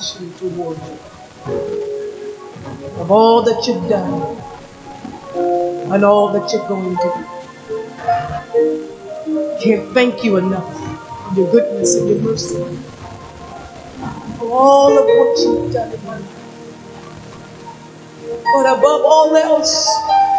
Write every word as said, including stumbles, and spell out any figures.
gratitude toward you of all that you've done and all that you're going to do. Can't thank you enough for your goodness and your mercy, for all of what you've done in my life. But above all else,